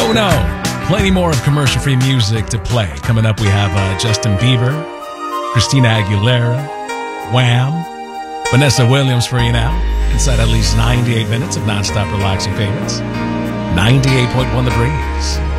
Oh no! Plenty more of commercial-free music to play. Coming up, we have Justin Bieber, Christina Aguilera, Wham, Vanessa Williams for you now. Inside at least 98 minutes of non-stop relaxing favorites. 98.1 The Breeze.